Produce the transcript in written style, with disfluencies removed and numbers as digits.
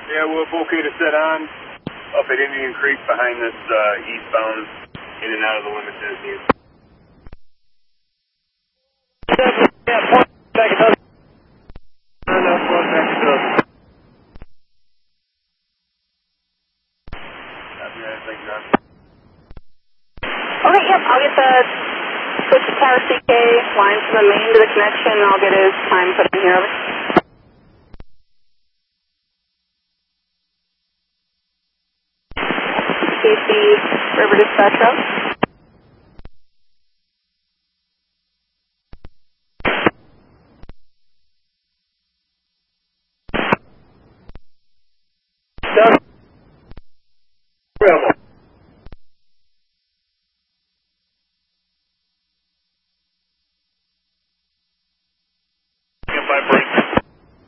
Yeah, we're okay to set on up at Indian Creek behind this eastbound in and out of the limits as needed. Yeah, point back at those. Point back at those. Okay, yep, I'll get the switch to Tower CK, line from the main to the connection, and I'll get his time put in here. Over. KC River Dispatch Route.